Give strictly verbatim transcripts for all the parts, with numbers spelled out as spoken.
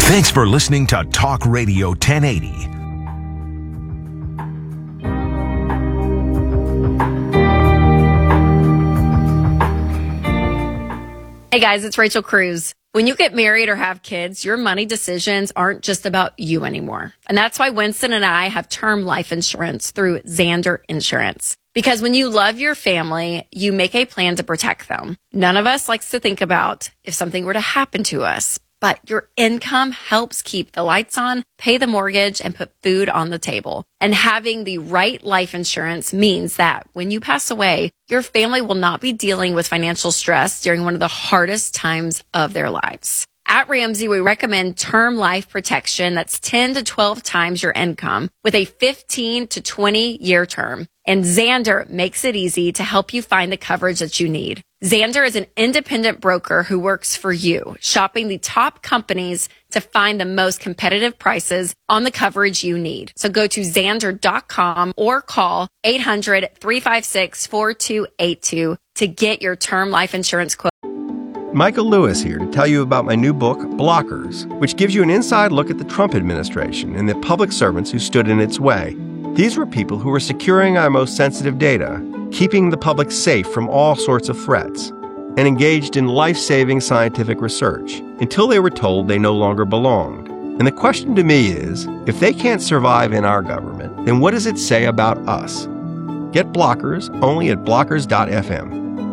Thanks for listening to Talk Radio ten eighty. Hey guys, it's Rachel Cruz. When you get married or have kids, your money decisions aren't just about you anymore. And that's why Winston and I have term life insurance through Zander Insurance. Because when you love your family, you make a plan to protect them. None of us likes to think about if something were to happen to us, but your income helps keep the lights on, pay the mortgage, and put food on the table. And having the right life insurance means that when you pass away, your family will not be dealing with financial stress during one of the hardest times of their lives. At Ramsey, we recommend term life protection that's ten to twelve times your income with a fifteen to twenty year term. And Zander makes it easy to help you find the coverage that you need. Zander is an independent broker who works for you, shopping the top companies to find the most competitive prices on the coverage you need. So go to Zander dot com or call eight hundred, three five six, four two eight two to get your term life insurance quote. Michael Lewis here to tell you about my new book, Blockers, which gives you an inside look at the Trump administration and the public servants who stood in its way. These were people who were securing our most sensitive data, keeping the public safe from all sorts of threats, and engaged in life-saving scientific research until they were told they no longer belonged. And the question to me is, if they can't survive in our government, then what does it say about us? Get Blockers only at blockers dot f m.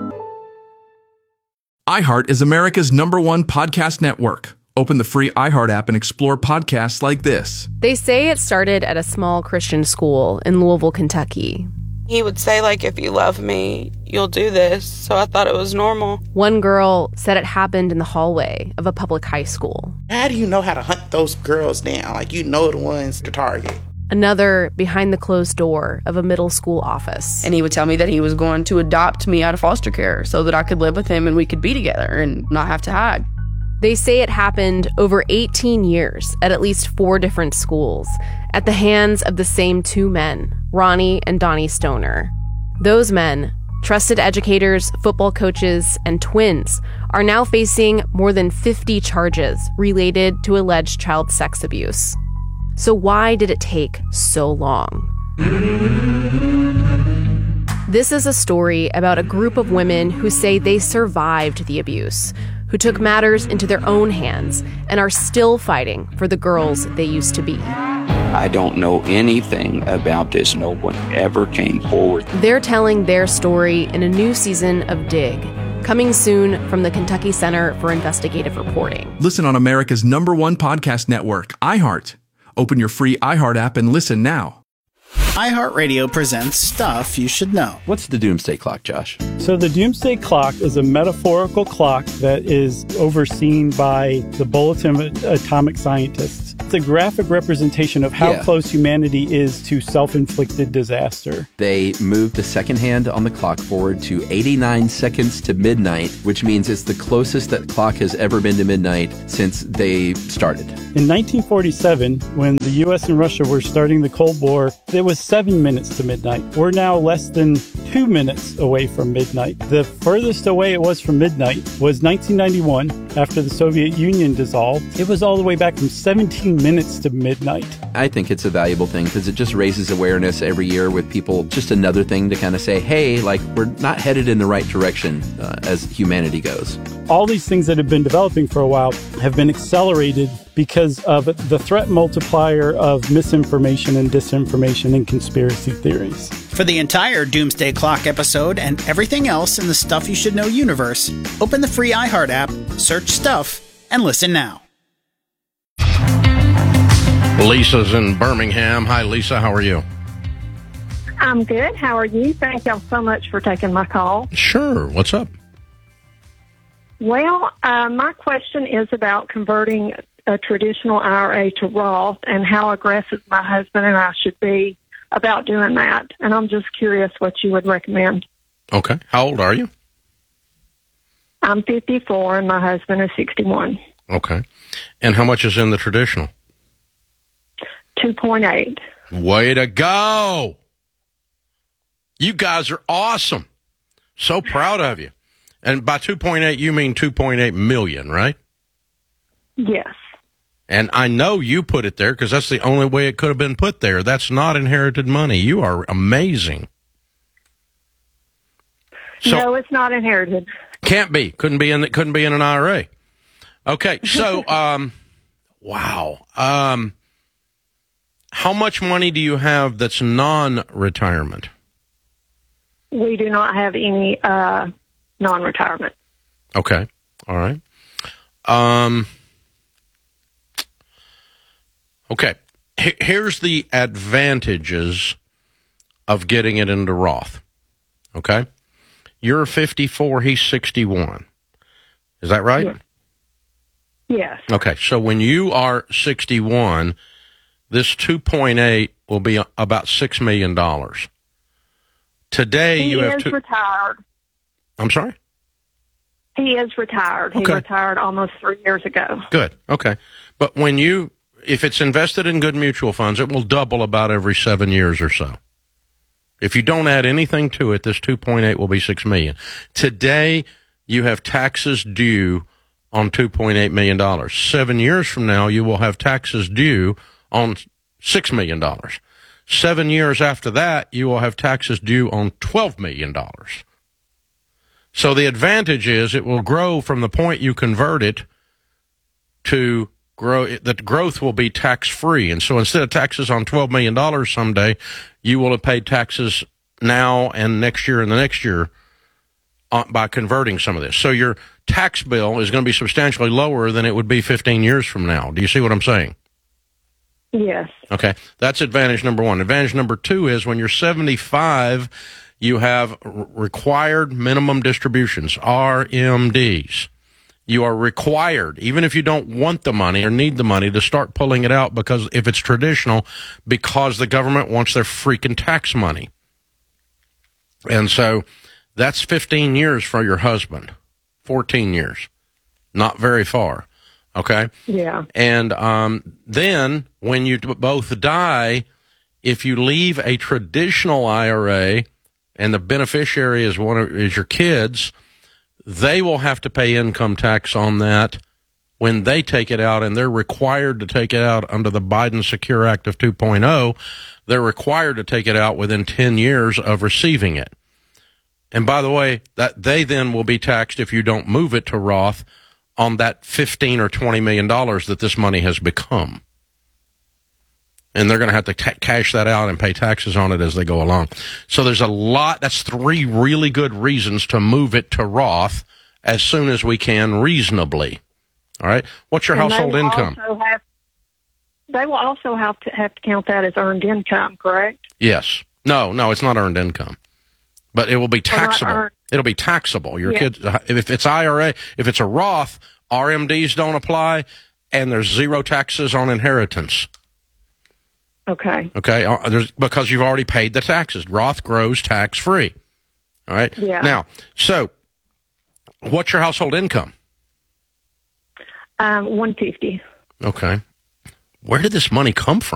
iHeart is America's number one podcast network. Open the free iHeart app and explore podcasts like this. They say it started at a small Christian school in Louisville, Kentucky. He would say, like, if you love me, you'll do this. So I thought it was normal. One girl said it happened in the hallway of a public high school. How do you know how to hunt those girls down? Like, you know the ones to target. Another behind the closed door of a middle school office. And he would tell me that he was going to adopt me out of foster care so that I could live with him and we could be together and not have to hide. They say it happened over eighteen years at at least four different schools at the hands of the same two men, Ronnie and Donnie Stoner. Those men, trusted educators, football coaches, and twins, are now facing more than fifty charges related to alleged child sex abuse. So why did it take so long? This is a story about a group of women who say they survived the abuse, who took matters into their own hands and are still fighting for the girls they used to be. I don't know anything about this. No one ever came forward. They're telling their story in a new season of Dig, coming soon from the Kentucky Center for Investigative Reporting. Listen on America's number one podcast network, iHeart. Open your free iHeart app and listen now. iHeartRadio presents Stuff You Should Know. What's the Doomsday Clock, Josh? So the Doomsday Clock is a metaphorical clock that is overseen by the Bulletin of Atomic Scientists. It's a graphic representation of how yeah. close humanity is to self-inflicted disaster. They moved the second hand on the clock forward to eighty-nine seconds to midnight, which means it's the closest that clock has ever been to midnight since they started. In nineteen forty-seven, when the U S and Russia were starting the Cold War, it was seven minutes to midnight. We're now less than two minutes away from midnight. The furthest away it was from midnight was nineteen ninety-one, after the Soviet Union dissolved. It was all the way back from seventeen minutes to midnight. I think it's a valuable thing because it just raises awareness every year with people. Just another thing to kind of say, hey, like, we're not headed in the right direction uh, as humanity goes. All these things that have been developing for a while have been accelerated because of the threat multiplier of misinformation and disinformation and conspiracy theories. For the entire Doomsday Clock episode and everything else in the Stuff You Should Know universe, open the free iHeart app, search Stuff, and listen now. Lisa's in Birmingham. Hi, Lisa. How are you? I'm good. How are you? Thank y'all so much for taking my call. Sure. What's up? Well, uh, my question is about converting a traditional I R A to Roth and how aggressive my husband and I should be about doing that. And I'm just curious what you would recommend. Okay. How old are you? I'm fifty-four and my husband is sixty-one. Okay. And how much is in the traditional? two point eight. Way to go. You guys are awesome. So proud of you. And by two point eight, you mean two point eight million, right? Yes. And I know you put it there because that's the only way it could have been put there. That's not inherited money. You are amazing. So, no, it's not inherited. Can't be. Couldn't be in. Couldn't be in an I R A. Okay. So, um, wow. Um, how much money do you have that's non-retirement? We do not have any uh, non-retirement. Okay. All right. Um. Okay. H- here's the advantages of getting it into Roth. Okay. You're fifty-four, he's sixty-one. Is that right? Yes. Yes. Okay, so when you are sixty-one, this two point eight will be about six million dollars. Today, he you have is two... retired. I'm sorry? He is retired. He Okay. retired almost three years ago. Good, okay. But when you, if it's invested in good mutual funds, it will double about every seven years or so. If you don't add anything to it, this two point eight will be six million dollars. Today, you have taxes due on two point eight million dollars. Seven years from now, you will have taxes due on six million dollars. Seven years after that, you will have taxes due on twelve million dollars. So the advantage is it will grow from the point you convert it to grow. That growth will be tax-free. And so instead of taxes on twelve million dollars someday, you will have paid taxes now and next year and the next year by converting some of this. So your tax bill is going to be substantially lower than it would be fifteen years from now. Do you see what I'm saying? Yes. Okay. That's advantage number one. Advantage number two is when you're seventy-five, you have r- required minimum distributions, R M Ds. You are required, even if you don't want the money or need the money, to start pulling it out because if it's traditional, because the government wants their freaking tax money. And so that's fifteen years for your husband, fourteen years, not very far. Okay. Yeah. And um, then when you both die, if you leave a traditional I R A and the beneficiary is one of, is your kids, they will have to pay income tax on that when they take it out, and they're required to take it out under the Biden Secure Act of two point oh. They're required to take it out within ten years of receiving it. And by the way, that they then will be taxed if you don't move it to Roth on that fifteen or twenty million dollars that this money has become. And they're going to have to t- cash that out and pay taxes on it as they go along. So there's a lot. That's three really good reasons to move it to Roth as soon as we can reasonably. All right. What's your And household they will income? also have- They will also have to have to count that as earned income, correct? Yes. No, no, it's not earned income, but it will be Or not taxable. earned. It'll be taxable. Your Yeah. kids, if it's I R A, if it's a Roth, R M Ds don't apply, and there's zero taxes on inheritance. Okay. Okay, uh, there's, because you've already paid the taxes. Roth grows tax free. All right. Yeah. Now, so what's your household income? Um, one fifty. Okay. Where did this money come from?